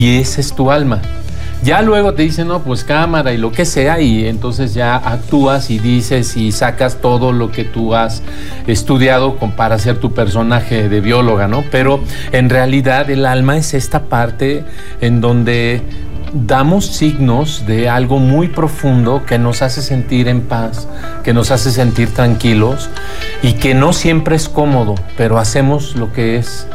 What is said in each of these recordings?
y ese es tu alma. Ya luego te dicen, no, pues cámara y lo que sea, y entonces ya actúas y dices y sacas todo lo que tú has estudiado para ser tu personaje de bióloga, ¿no? Pero en realidad el alma es esta parte en donde damos signos de algo muy profundo que nos hace sentir en paz, que nos hace sentir tranquilos y que no siempre es cómodo, pero hacemos lo que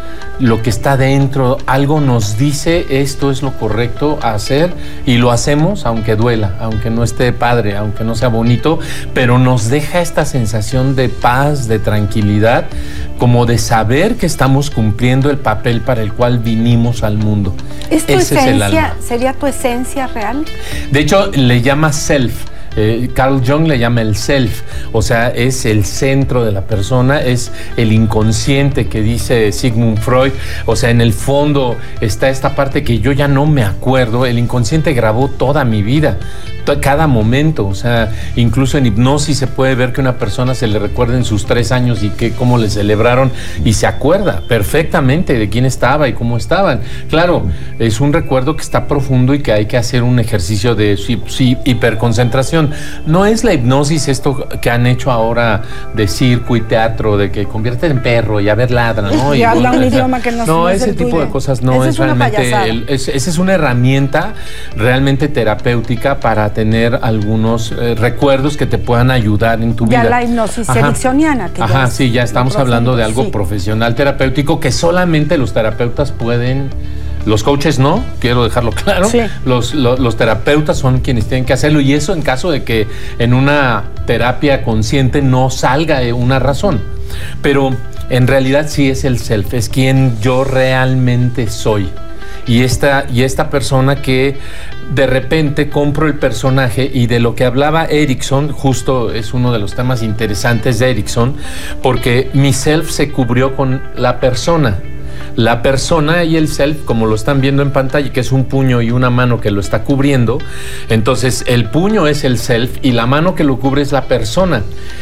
está dentro. Algo nos dice esto es lo correcto a hacer y lo hacemos aunque duela, aunque no esté padre, aunque no sea bonito, pero nos deja esta sensación de paz, de tranquilidad, como de saber que estamos cumpliendo el papel para el cual vinimos al mundo. ¿Es tu esencia? ¿Sería tu esencia real? De hecho, le llama self. Carl Jung le llama el self, o sea, es el centro de la persona, es el inconsciente que dice Sigmund Freud. O sea, en el fondo está esta parte que yo ya no me acuerdo. El inconsciente grabó toda mi vida, cada momento. O sea, incluso en hipnosis se puede ver que a una persona se le recuerda en sus 3 años y cómo le celebraron, y se acuerda perfectamente de quién estaba y cómo estaban. Claro, es un recuerdo que está profundo y que hay que hacer un ejercicio de hiperconcentración. No es la hipnosis esto que han hecho ahora de circo y teatro, de que convierten en perro y a ver ladra, ¿no? Y habla un idioma que no es ese el tipo tuyo. de cosas no Esa es realmente. Esa es una herramienta realmente terapéutica para tener algunos recuerdos que te puedan ayudar en tu vida. Ya la hipnosis ericksoniana. Ajá, sí, ya estamos hablando de algo profesional terapéutico que solamente los terapeutas pueden. Los coaches no, quiero dejarlo claro. Sí. Los terapeutas son quienes tienen que hacerlo, y eso en caso de que en una terapia consciente no salga una razón. Pero en realidad sí es el self, es quien yo realmente soy. Y esta persona que de repente compro el personaje, y de lo que hablaba Erickson, justo es uno de los temas interesantes de Erickson, porque mi self se cubrió con la persona. La persona y el self, como lo están viendo en pantalla, que es un puño y una mano que lo está cubriendo, entonces el puño es el self y la mano que lo cubre es la persona.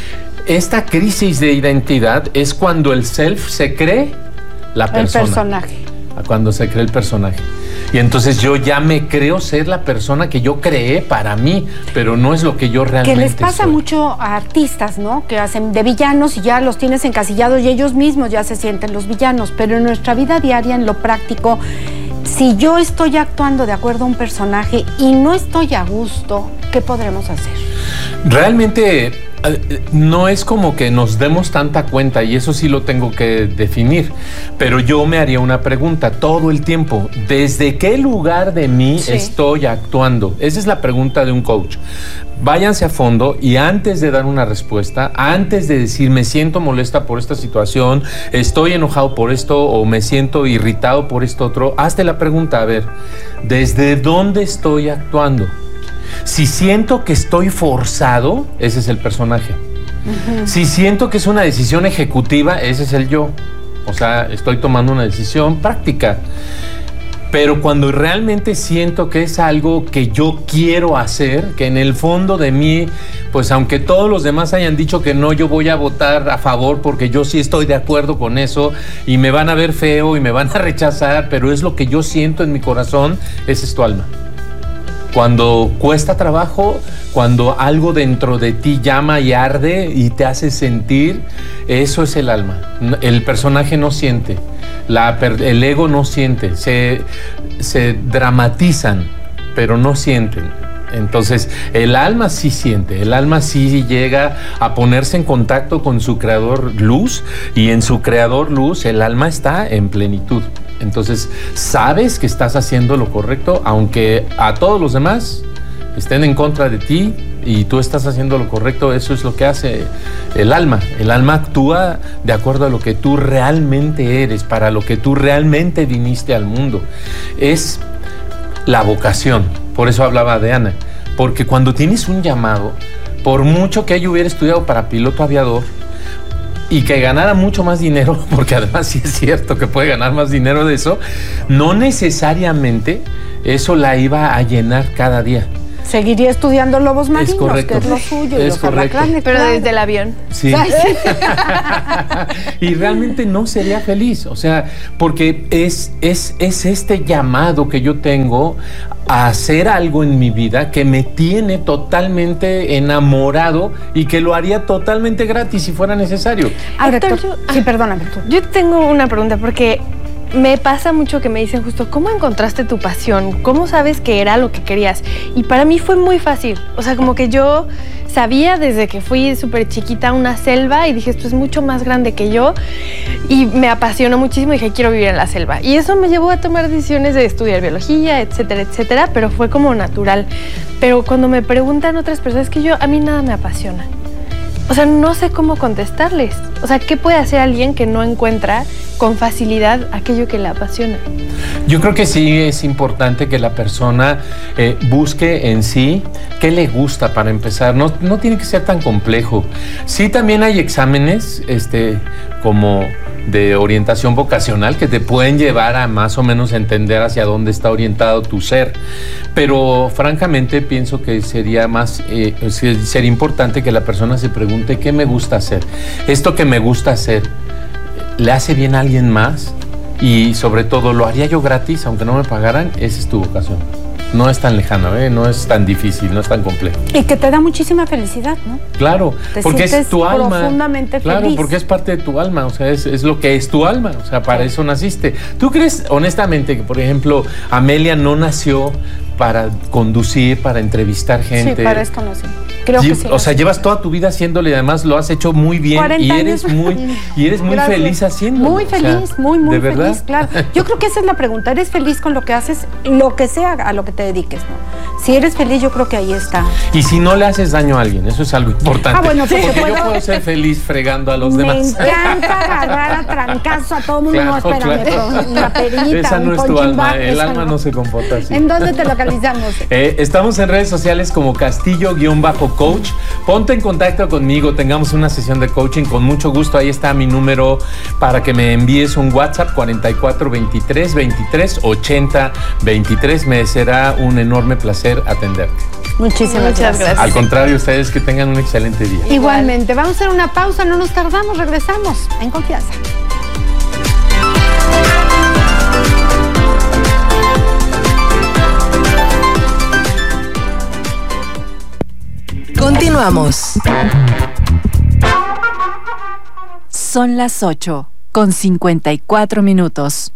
Esta crisis de identidad es cuando el self se cree la persona. El personaje. Cuando se cree el personaje. Y entonces yo ya me creo ser la persona que yo creé para mí, pero no es lo que yo realmente soy. Que les pasa mucho a artistas, ¿no? Que hacen de villanos y ya los tienes encasillados y ellos mismos ya se sienten los villanos. Pero en nuestra vida diaria, en lo práctico, si yo estoy actuando de acuerdo a un personaje y no estoy a gusto, ¿qué podremos hacer? Realmente no es como que nos demos tanta cuenta, y eso sí lo tengo que definir, pero yo me haría una pregunta todo el tiempo: ¿desde qué lugar de mí estoy actuando? Esa es la pregunta de un coach. Váyanse a fondo, y antes de dar una respuesta, antes de decir me siento molesta por esta situación, estoy enojado por esto o me siento irritado por esto otro, hazte la pregunta: a ver, ¿desde dónde estoy actuando? Si siento que estoy forzado, ese es el personaje. Uh-huh. Si siento que es una decisión ejecutiva, ese es el yo. O sea, estoy tomando una decisión práctica. Pero cuando realmente siento que es algo que yo quiero hacer, que en el fondo de mí, pues aunque todos los demás hayan dicho que no, yo voy a votar a favor porque yo sí estoy de acuerdo con eso, y me van a ver feo y me van a rechazar, pero es lo que yo siento en mi corazón, ese es tu alma. Cuando cuesta trabajo, cuando algo dentro de ti llama y arde y te hace sentir, eso es el alma. El personaje no siente, el ego no siente, se dramatizan, pero no sienten. Entonces, el alma sí siente, el alma sí llega a ponerse en contacto con su creador luz, y en su creador luz el alma está en plenitud. Entonces, sabes que estás haciendo lo correcto, aunque a todos los demás estén en contra de ti y tú estás haciendo lo correcto. Eso es lo que hace el alma. El alma actúa de acuerdo a lo que tú realmente eres, para lo que tú realmente viniste al mundo. Es la vocación. Por eso hablaba de Ana. Porque cuando tienes un llamado, por mucho que ella hubiera estudiado para piloto aviador y que ganara mucho más dinero, porque además sí es cierto que puede ganar más dinero de eso, no necesariamente eso la iba a llenar cada día. Seguiría estudiando lobos marinos, correcto. que es lo suyo, Es y los correcto. alacranes, Pero claro. desde el avión. Sí. Y realmente no sería feliz, o sea, porque es este llamado que yo tengo a hacer algo en mi vida que me tiene totalmente enamorado y que lo haría totalmente gratis si fuera necesario. Ahora, Héctor, Héctor, sí, perdóname tú. Yo tengo una pregunta porque me pasa mucho que me dicen justo, ¿cómo encontraste tu pasión? ¿Cómo sabes que era lo que querías? Y para mí fue muy fácil. O sea, como que yo sabía desde que fui súper chiquita a una selva y dije, esto es mucho más grande que yo. Y me apasionó muchísimo y dije, quiero vivir en la selva. Y eso me llevó a tomar decisiones de estudiar biología, etcétera, etcétera, pero fue como natural. Pero cuando me preguntan otras personas, es que a mí nada me apasiona. O sea, no sé cómo contestarles. O sea, ¿qué puede hacer alguien que no encuentra con facilidad aquello que le apasiona? Yo creo que sí es importante que la persona busque en sí qué le gusta para empezar. No tiene que ser tan complejo. Sí, también hay exámenes como de orientación vocacional que te pueden llevar a más o menos entender hacia dónde está orientado tu ser. Pero francamente pienso que sería sería importante que la persona se pregunte qué me gusta hacer. Esto que me gusta hacer, ¿le hace bien a alguien más? Y sobre todo, ¿lo haría yo gratis aunque no me pagaran? Esa es tu vocación. No es tan lejano, no es tan difícil, no es tan complejo. Y que te da muchísima felicidad, ¿no? Claro, porque es tu alma. Profundamente feliz. Claro, porque es parte de tu alma, o sea, es lo que es tu alma, o sea, para eso naciste. ¿Tú crees, honestamente, que, por ejemplo, Amelia no nació para conducir, para entrevistar gente? Sí, para esto no sé. Creo que sí. O sea, llevas toda tu vida haciéndole y además lo has hecho muy bien 40 y años. eres muy Gracias. feliz haciéndolo. Muy feliz, o sea, muy ¿de feliz, verdad? claro. Yo creo que esa es la pregunta. ¿Eres feliz con lo que haces? Lo que sea a lo que te dediques, ¿no? Si eres feliz, yo creo que ahí está. Y si no le haces daño a alguien, eso es algo importante. Ah, bueno, porque yo puedo- puedo ser feliz fregando a los Me demás. encanta agarrar a trancazo a todo el mundo. Claro, No, espérame, claro. pero una perita, Esa no un es tu punching alma, bag, el esa alma no se comporta así. ¿En dónde te localizamos? Estamos en redes sociales como Castillo-Coach. Ponte en contacto conmigo, tengamos una sesión de coaching con mucho gusto. Ahí está mi número para que me envíes un WhatsApp 44 23 23 80 23. Me será un enorme placer atenderte. Muchísimas gracias. Al contrario, ustedes que tengan un excelente día. Igualmente. Vamos a hacer una pausa, no nos tardamos, regresamos en confianza. Continuamos. Son las 8:54.